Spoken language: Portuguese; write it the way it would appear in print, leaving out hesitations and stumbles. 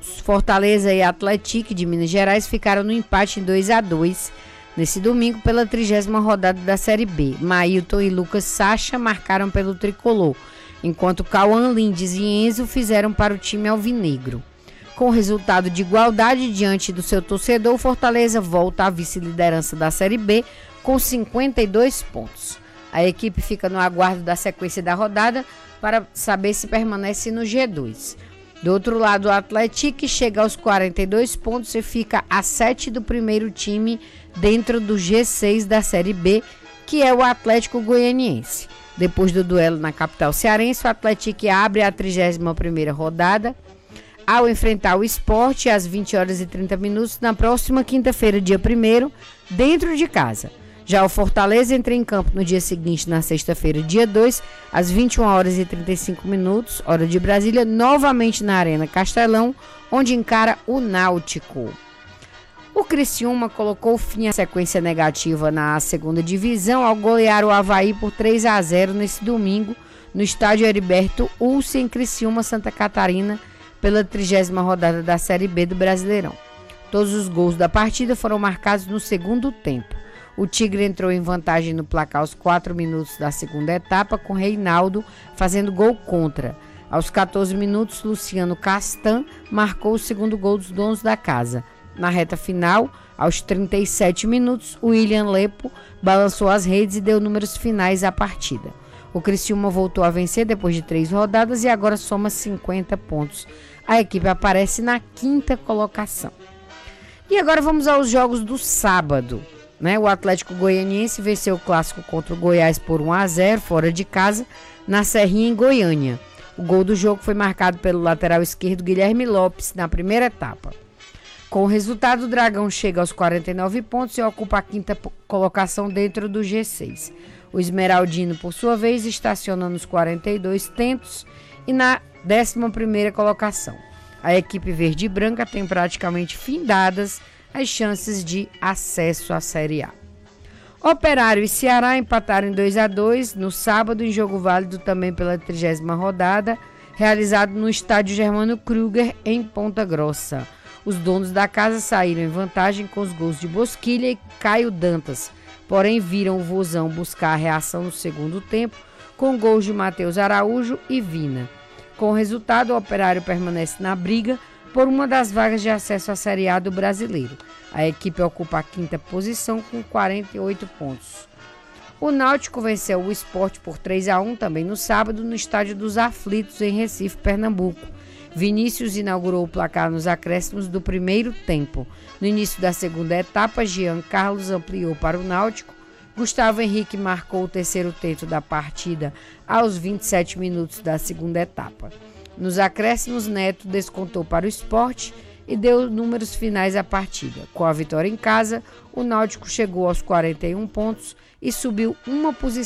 pontos. Fortaleza e Atlético de Minas Gerais ficaram no empate em 2-2 nesse domingo pela 30ª rodada da Série B. Mailton e Lucas Sacha marcaram pelo tricolor, enquanto Cauã, Lindes e Enzo fizeram para o time alvinegro. Com o resultado de igualdade diante do seu torcedor, o Fortaleza volta à vice-liderança da Série B com 52 pontos. A equipe fica no aguardo da sequência da rodada para saber se permanece no G2. Do outro lado, o Atlético chega aos 42 pontos e fica a 7 do primeiro time dentro do G6 da Série B, que é o Atlético Goianiense. Depois do duelo na capital cearense, o Atlético abre a 31ª rodada ao enfrentar o Sport às 20h30 na próxima quinta-feira, dia 1º, dentro de casa. Já o Fortaleza entra em campo no dia seguinte, na sexta-feira, dia 2, às 21h35, hora de Brasília, novamente na Arena Castelão, onde encara o Náutico. O Criciúma colocou fim à sequência negativa na segunda divisão ao golear o Avaí por 3-0 nesse domingo, no estádio Heriberto Ulce, em Criciúma, Santa Catarina, pela 30ª rodada da Série B do Brasileirão. Todos os gols da partida foram marcados no segundo tempo. O Tigre entrou em vantagem no placar aos 4 minutos da segunda etapa, com Reinaldo fazendo gol contra. Aos 14 minutos, Luciano Castan marcou o segundo gol dos donos da casa. Na reta final, aos 37 minutos, o William Lepo balançou as redes e deu números finais à partida. O Criciúma voltou a vencer depois de 3 rodadas e agora soma 50 pontos. A equipe aparece na 5ª colocação. E agora vamos aos jogos do sábado. O Atlético Goianiense venceu o clássico contra o Goiás por 1-0 fora de casa, na Serrinha, em Goiânia. O gol do jogo foi marcado pelo lateral esquerdo Guilherme Lopes na primeira etapa. Com o resultado, o Dragão chega aos 49 pontos e ocupa a 5ª colocação dentro do G6. O Esmeraldino, por sua vez, estaciona nos 42 tentos e na 11ª colocação. A equipe verde e branca tem praticamente findadas as chances de acesso à Série A. Operário e Ceará empataram em 2-2 no sábado, em jogo válido também pela 30ª rodada, realizado no estádio Germano Krüger, em Ponta Grossa. Os donos da casa saíram em vantagem com os gols de Bosquilha e Caio Dantas, porém viram o Vozão buscar a reação no segundo tempo, com gols de Matheus Araújo e Vina. Com o resultado, o Operário permanece na briga por uma das vagas de acesso à Série A do Brasileiro. A equipe ocupa a 5ª posição com 48 pontos. O Náutico venceu o Sport por 3-1 também no sábado no Estádio dos Aflitos, em Recife, Pernambuco. Vinícius inaugurou o placar nos acréscimos do primeiro tempo. No início da segunda etapa, Jean Carlos ampliou para o Náutico. Gustavo Henrique marcou o terceiro tento da partida aos 27 minutos da segunda etapa. Nos acréscimos, Neto descontou para o Sport e deu números finais à partida. Com a vitória em casa, o Náutico chegou aos 41 pontos e subiu uma posição